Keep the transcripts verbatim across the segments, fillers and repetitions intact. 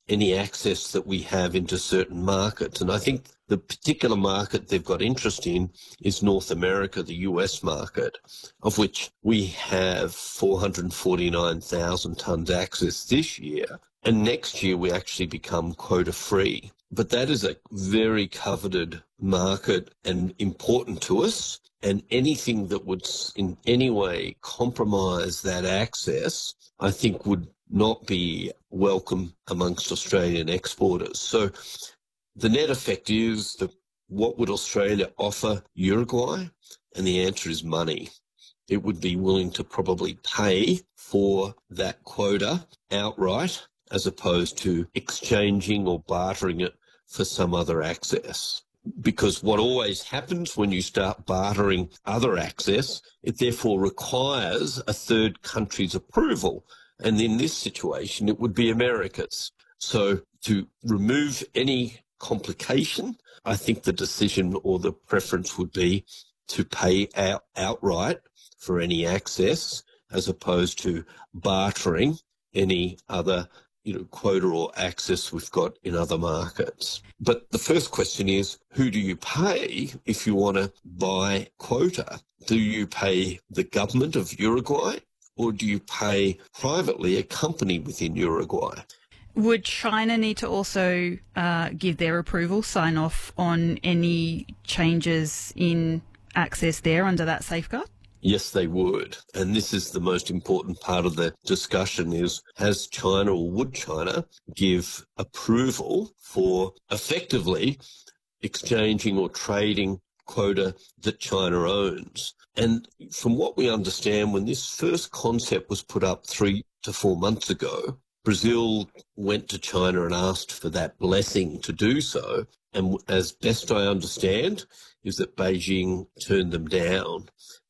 any access that we have into certain markets. And I think the particular market they've got interest in is North America, the U S market, of which we have four hundred forty-nine thousand tonnes access this year. And next year we actually become quota-free. But that is a very coveted market and important to us. And anything that would in any way compromise that access, I think would not be welcome amongst Australian exporters. So the net effect is that what would Australia offer Uruguay? And the answer is money. It would be willing to probably pay for that quota outright as opposed to exchanging or bartering it for some other access. Because what always happens when you start bartering other access, it therefore requires a third country's approval. And in this situation, it would be America's. So to remove any complication, I think the decision or the preference would be to pay out outright for any access as opposed to bartering any other you know, quota or access we've got in other markets. But the first question is, who do you pay if you want to buy quota? Do you pay the government of Uruguay or do you pay privately a company within Uruguay? Would China need to also uh, give their approval, sign off on any changes in access there under that safeguard? Yes, they would. And this is the most important part of the discussion is, has China or would China give approval for effectively exchanging or trading quota that China owns? And from what we understand, when this first concept was put up three to four months ago, Brazil went to China and asked for that blessing to do so. And as best I understand, is that Beijing turned them down.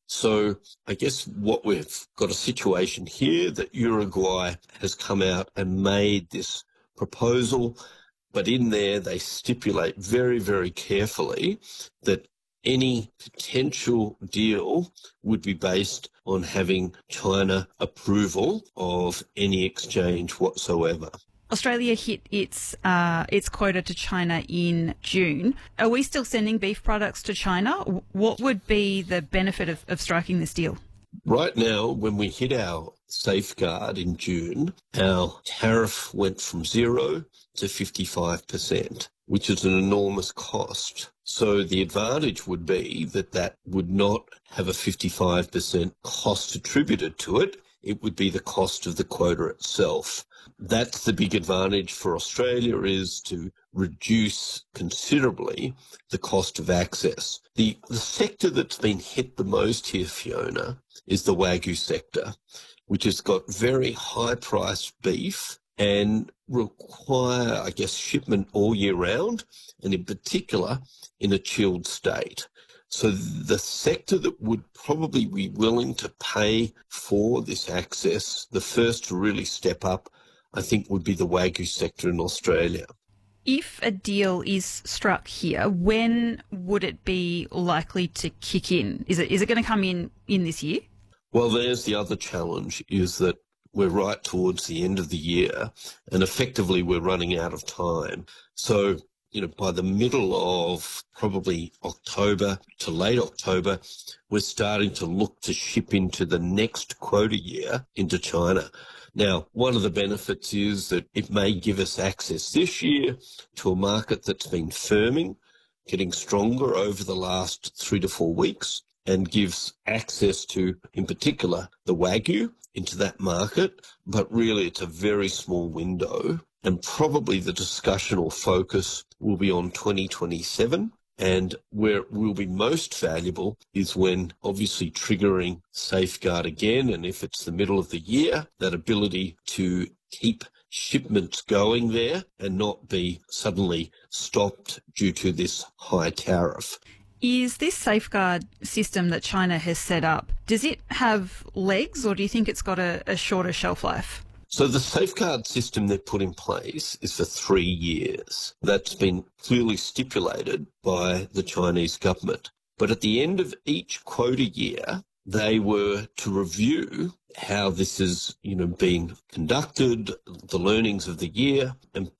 So I guess what we've got a situation here that Uruguay has come out and made this proposal, but in there they stipulate very, very carefully that any potential deal would be based on having China approval of any exchange whatsoever. Australia hit its uh, its quota to China in June. Are we still sending beef products to China? What would be the benefit of, of striking this deal? Right now, when we hit our safeguard in June, our tariff went from zero to fifty-five percent, which is an enormous cost. So the advantage would be that that would not have a fifty-five percent cost attributed to it. It would be the cost of the quota itself. That's the big advantage for Australia, is to reduce considerably the cost of access. The, the sector that's been hit the most here, Fiona, is the Wagyu sector, which has got very high-priced beef and require, I guess, shipment all year round, and in particular in a chilled state. So the sector that would probably be willing to pay for this access, the first to really step up, I think would be the Wagyu sector in Australia. If a deal is struck here, when would it be likely to kick in? Is it is it going to come in in this year? Well, there's the other challenge, is that we're right towards the end of the year and effectively we're running out of time. So, you know, by the middle of probably October to late October, we're starting to look to ship into the next quota year into China. Now, one of the benefits is that it may give us access this year to a market that's been firming, getting stronger over the last three to four weeks, and gives access to, in particular, the Wagyu into that market. But really, it's a very small window, and probably the discussion or focus will be on twenty twenty-seven. And where it will be most valuable is when obviously triggering safeguard again, and if it's the middle of the year, that ability to keep shipments going there and not be suddenly stopped due to this high tariff. Is this safeguard system that China has set up, does it have legs, or do you think it's got a, a shorter shelf life? So the safeguard system they've put in place is for three years. That's been clearly stipulated by the Chinese government. But at the end of each quota year, they were to review how this is, you know, being conducted, the learnings of the year, and